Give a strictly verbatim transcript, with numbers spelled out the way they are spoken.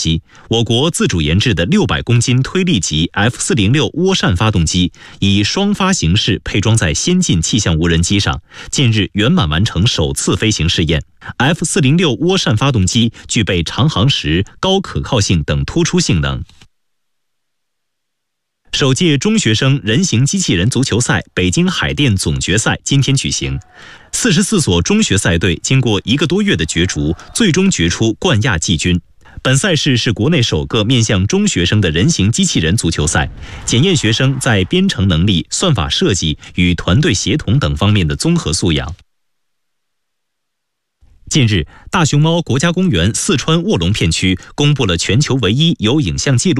期，我国自主研制的六百公斤推力级 F 四零六涡扇发动机以双发形式配装在先进气象无人机上，近日圆满完成首次飞行试验。F 四零六涡扇发动机具备长航时、高可靠性等突出性能。首届中学生人形机器人足球赛北京海淀总决赛今天举行，四十四所中学赛队经过一个多月的角逐，最终决出冠亚季军。本赛事是国内首个面向中学生的人形机器人足球赛，检验学生在编程能力、算法设计与团队协同等方面的综合素养。近日，大熊猫国家公园四川卧龙片区公布了全球唯一有影像记录